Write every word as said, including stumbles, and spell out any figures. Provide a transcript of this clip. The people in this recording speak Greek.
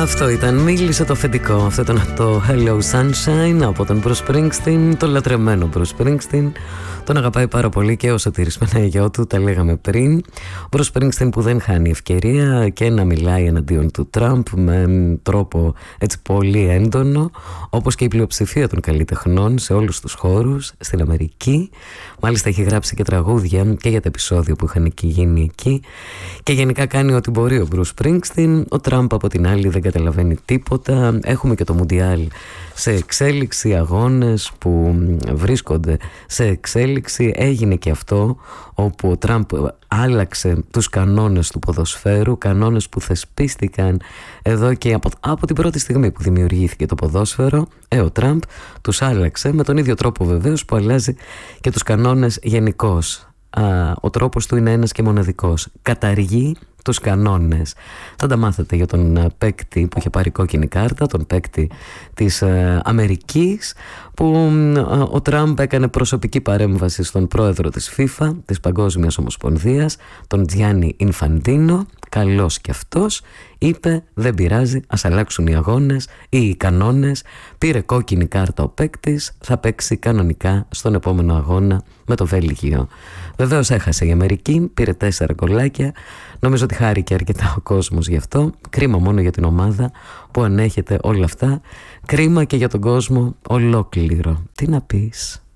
Αυτό ήταν, μίλησε το αφεντικό. Αυτό ήταν το Hello Sunshine από τον Bruce Springsteen, τον λατρεμένο Bruce Springsteen. Τον αγαπάει πάρα πολύ και ο Σωτήρης Παναγιώτου, τα λέγαμε πριν. Ο Bruce Springsteen που δεν χάνει ευκαιρία και να μιλάει εναντίον του Τραμπ με τρόπο έτσι πολύ έντονο, όπως και η πλειοψηφία των καλλιτεχνών σε όλους τους χώρους στην Αμερική. Μάλιστα έχει γράψει και τραγούδια και για τα επεισόδια που είχαν εκεί γίνει εκεί. Και γενικά κάνει ό,τι μπορεί ο Bruce Springsteen. Ο Τραμπ από την άλλη δεν καταλαβαίνει τίποτα. Έχουμε και το Μουντιάλ σε εξέλιξη, αγώνες που βρίσκονται σε εξέλιξη. Έγινε και αυτό όπου ο Τραμπ άλλαξε τους κανόνες του ποδοσφαίρου, κανόνες που θεσπίστηκαν εδώ και από, από την πρώτη στιγμή που δημιουργήθηκε το ποδόσφαιρο. Ε, ο Τραμπ τους άλλαξε με τον ίδιο τρόπο βεβαίως που αλλάζει και τους κανόνες γενικώς. Α, ο τρόπος του είναι ένας και μοναδικός. Καταργεί τους κανόνες. Θα τα μάθετε για τον παίκτη που είχε πάρει κόκκινη κάρτα, τον παίκτη της ε, Αμερικής, που ε, ο Τραμπ έκανε προσωπική παρέμβαση στον πρόεδρο της FIFA, της Παγκόσμιας Ομοσπονδίας, τον Τζιάννι Ινφαντίνο. Καλός κι αυτός. Είπε δεν πειράζει, ας αλλάξουν οι αγώνες ή οι κανόνες. Πήρε κόκκινη κάρτα ο παίκτης, θα παίξει κανονικά στον επόμενο αγώνα με το Βέλγιο. Βεβαίως έχασε η Αμερική, πήρε τέσσερα γκολάκια. Νομίζω ότι χάρηκε αρκετά ο κόσμος γι' αυτό. Κρίμα μόνο για την ομάδα που ανέχεται όλα αυτά. Κρίμα και για τον κόσμο ολόκληρο. Τι να πεις?